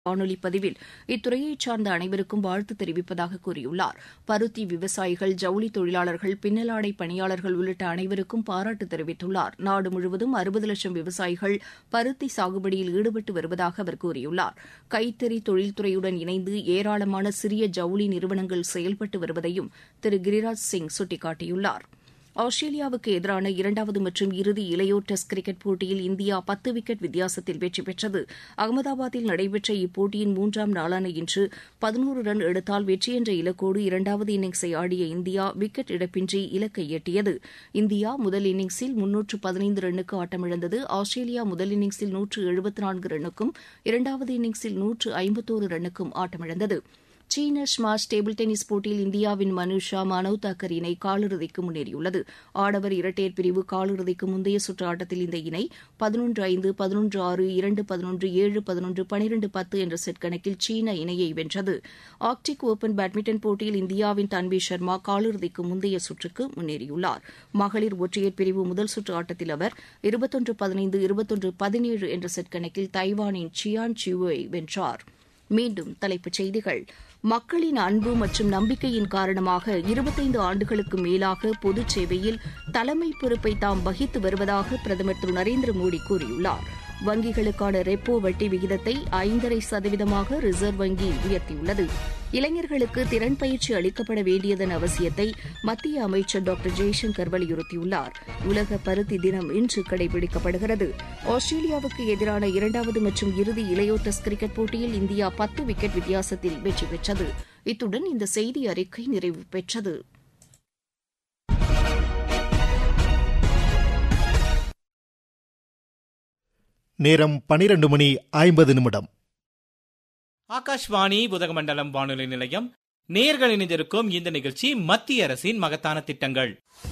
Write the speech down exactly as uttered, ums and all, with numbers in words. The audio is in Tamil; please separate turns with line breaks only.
வானொலி பதிவில் இத்துறையைச் சார்ந்த அனைவருக்கும் வாழ்த்து தெரிவிப்பதாக கூறியுள்ளார். பருத்தி விவசாயிகள், ஜவுளி தொழிலாளர்கள், பின்னலாடை பணியாளர்கள் உள்ளிட்ட அனைவருக்கும் பாராட்டு தெரிவித்துள்ளார். நாடு முழுவதும் அறுபது லட்சம் விவசாயிகள் பருத்தி சாகுபடியில் ஈடுபட்டு வருவதாக அவர் கூறியுள்ளார். கைத்தறி தொழில்துறையுடன் இணைந்து ஏராளமான சிறிய ஜவுளி நிறுவனங்கள் செயல்பட்டு வருவதையும் திரு கிரிராஜ் சிங் சுட்டிக்காட்டியுள்ளார். ஆஸ்திரேலியாவுக்கு எதிரான இரண்டாவது மற்றும் இறுதி இளையோர் டெஸ்ட் கிரிக்கெட் போட்டியில் இந்தியா பத்து விக்கெட் வித்தியாசத்தில் வெற்றி பெற்றது. அகமதாபாத்தில் நடைபெற்ற இப்போட்டியின் மூன்றாம் நாளான இன்று பதினோரு ரன் எடுத்தால் வெற்றி என்ற இலக்கோடு இரண்டாவது இன்னிங்ஸை ஆடிய இந்தியா விக்கெட் இழப்பின்றி இலக்கை எட்டியது. இந்தியா முதல் இன்னிங்ஸில் முன்னூற்று பதினைந்து ரன்னுக்கு ஆட்டமிழந்தது. ஆஸ்திரேலியா முதல் இன்னிங்ஸில் நூற்று எழுபத்து நான்கு ரன்னுக்கும் இரண்டாவது இன்னிங்ஸில் நூற்று ஐம்பத்தோரு ரன்னுக்கும் ஆட்டமிழந்தது. சீன ஸ்மாஷ் டேபிள் டென்னிஸ் போட்டியில் இந்தியாவின் மனுஷா மனவ் தாக்கர் இணை காலிறுதிக்கு முன்னேறியுள்ளது. ஆடவர் இரட்டையர் பிரிவு காலிறுதிக்கு முந்தைய சுற்று ஆட்டத்தில் இந்த இணை பதினொன்று ஐந்து, பதினொன்று ஆறு, இரண்டு பதினொன்று, ஏழு பதினொன்று, பனிரெண்டு பத்து என்ற செட் கணக்கில் சீன இணையை வென்றது. ஆர்க்டிக் ஓபன் பேட்மிண்டன் போட்டியில் இந்தியாவின் தன்வி சர்மா காலிறுதிக்கு முந்தைய சுற்றுக்கு முன்னேறியுள்ளார். மகளிர் ஒற்றையர் பிரிவு முதல் சுற்று ஆட்டத்தில் அவர் இருபத்தொன்று பதினைந்து, இருபத்தொன்று பதினேழு என்ற செட் கணக்கில் தைவானின் சியான் சியூவை வென்றார். மீண்டும் தலைப்புச் செய்திகள். மக்களின் அன்பு மற்றும் நம்பிக்கையின் காரணமாக இருபத்தைந்து ஆண்டுகளுக்கு மேலாக பொதுச் சேவையில் தலைமை பொறுப்பை தாம் வகித்து வருவதாக பிரதமர் திரு நரேந்திர மோடி கூறியுள்ளார். வங்கிகளுக்கான ரெப்போ வட்டி விகிதத்தை ஐந்தரை சதவீதமாக ரிசர்வ் வங்கி உயர்த்தியுள்ளது. இளைஞர்களுக்கு திறன் பயிற்சி அளிக்கப்பட வேண்டியதன் அவசியத்தை மத்திய அமைச்சர் டாக்டர் ஜெய்சங்கர் வலியுறுத்தியுள்ளார். உலக பருத்தி தினம் இன்று கடைபிடிக்கப்படுகிறது. ஆஸ்திரேலியாவுக்கு எதிரான இரண்டாவது மற்றும் இறுதி இளையோர் டெஸ்ட் கிரிக்கெட் போட்டியில் இந்தியா பத்து விக்கெட் வித்தியாசத்தில் வெற்றி பெற்றது. இத்துடன் இந்த செய்தி அறிக்கை நிறைவு பெற்றது.
நேரம் பனிரெண்டு மணி ஐம்பது நிமிடம்.
ஆகாஷ்வாணி உதகமண்டலம் வானொலி நிலையம். நேயர்கள் இணைந்திருக்கும் இந்த நிகழ்ச்சி மத்திய அரசின் மகத்தான திட்டங்கள்.